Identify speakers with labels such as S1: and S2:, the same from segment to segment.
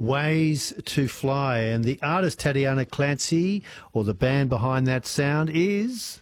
S1: Ways to Fly. And the artist Tatiana Clancy, or the band behind that sound, is?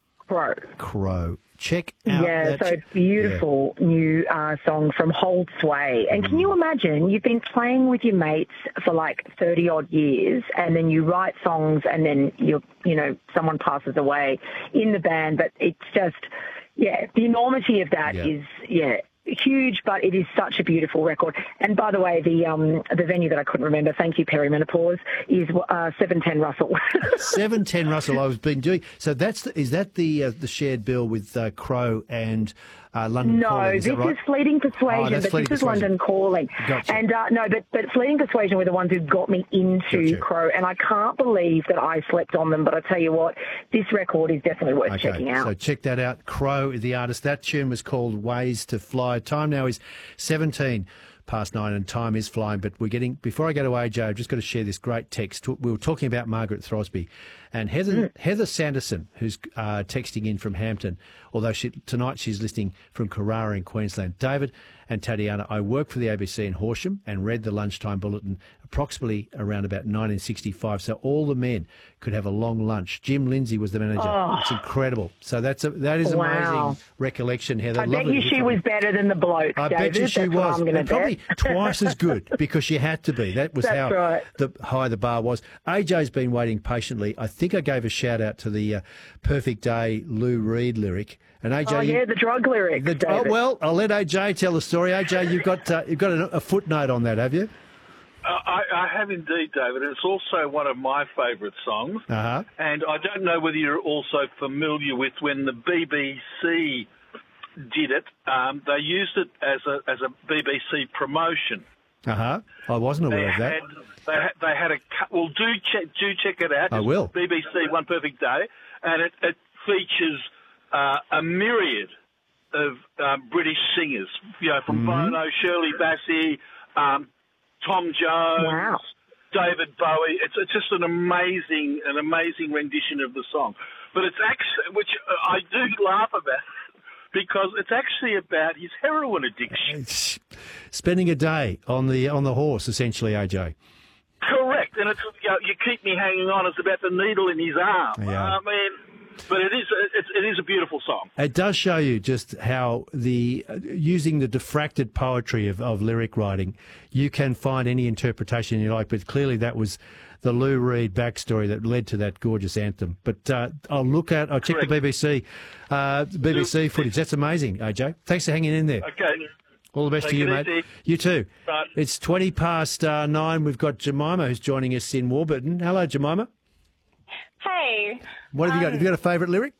S1: Crow. Check out
S2: so it's beautiful new song from Hold Sway. And can you imagine, you've been playing with your mates for like 30-odd years, and then you write songs, and then someone passes away in the band, but it's just, the enormity of that is huge, but it is such a beautiful record. And by the way, the venue that I couldn't remember, thank you, Perimenopause, is 710 Russell.
S1: 710 Russell. I've been doing. So is that the shared bill with Crow and London Calling?
S2: No, this is Fleeting Persuasion, but this is London Calling.
S1: Gotcha.
S2: And but Fleeting Persuasion were the ones who got me into Crow, and I can't believe that I slept on them. But I tell you what, this record is definitely worth checking out.
S1: So check that out. Crow is the artist. That tune was called Ways to Fly. Time now is 17 past 9 and time is flying, but before I go to AJ, I've just got to share this great text. We were talking about Margaret Throsby and Heather Sanderson, who's texting in from Hampton, although tonight she's listening from Carrara in Queensland. David and Tatiana, I worked for the ABC in Horsham and read the lunchtime bulletin approximately around about 1965, so all the men could have a long lunch. Jim Lindsay was the manager. Oh. It's incredible. So that is amazing recollection, Heather.
S2: I bet you she was better than the bloke,
S1: I
S2: David.
S1: bet you she was. And probably twice as good, because she had to be. That was how high the bar was. AJ's been waiting patiently. I think I gave a shout-out to the Perfect Day Lou Reed lyric. And AJ,
S2: the drug lyric.
S1: Well, I'll let AJ tell the story. AJ, you've got a footnote on that, have you?
S3: I have indeed, David. It's also one of my favourite songs.
S1: Uh-huh.
S3: And I don't know whether you're also familiar with when the BBC did it. They used it as a BBC promotion.
S1: Uh-huh. I wasn't aware of that.
S3: They had do check it out.
S1: I will.
S3: BBC One Perfect Day, and it features a myriad of British singers, from Bono, Shirley Bassey, Tom Jones, David Bowie. It's just an amazing rendition of the song. But it's actually, which I do laugh about, because it's actually about his heroin addiction.
S1: It's spending a day on the horse, essentially, AJ.
S3: Correct, and it's you keep me hanging on. It's about the needle in his arm.
S1: Yeah.
S3: But it is a beautiful song.
S1: It does show you just how using the diffracted poetry of lyric writing, you can find any interpretation you like. But clearly, that was the Lou Reed backstory that led to that gorgeous anthem. But I'll check the BBC footage. That's amazing, AJ. Thanks for hanging in there.
S3: Okay.
S1: All the best to you, mate.
S3: Easy.
S1: You too.
S3: Right.
S1: It's 20 past 9. We've got Jemima who's joining us in Warburton. Hello, Jemima.
S4: Hey.
S1: What have you got? Have you got a favourite lyric?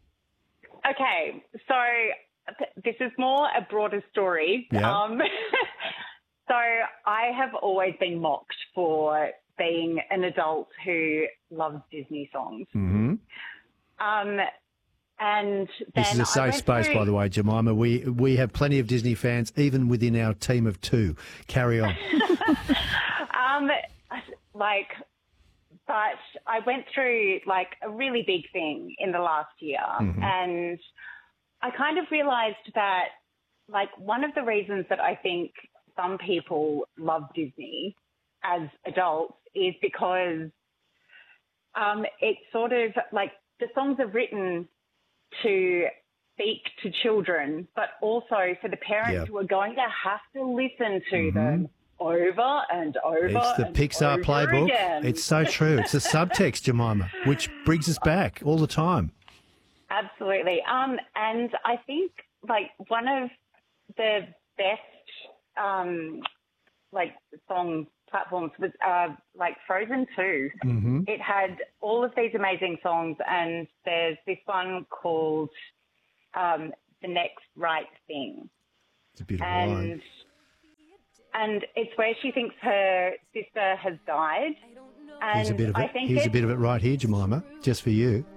S4: Okay, so this is more a broader story.
S1: Yeah.
S4: So I have always been mocked for being an adult who loves Disney songs.
S1: Mm-hmm.
S4: And
S1: this is a safe space, by the way, Jemima. We have plenty of Disney fans, even within our team of 2. Carry on.
S4: But I went through a really big thing in the last year, and I kind of realised that one of the reasons that I think some people love Disney as adults is because it's sort of the songs are written to speak to children, but also for the parents who are going to have to listen to them over and over.
S1: It's the Pixar playbook.
S4: Again.
S1: It's so true. It's the subtext, Jemima, which brings us back all the time.
S4: Absolutely. And I think one of the best song platforms was Frozen 2.
S1: Mm-hmm.
S4: It had all of these amazing songs, and there's this one called The Next Right Thing.
S1: It's a beautiful line.
S4: And it's where she thinks her sister has died. And
S1: Here's a bit of it right here, Jemima, just for you.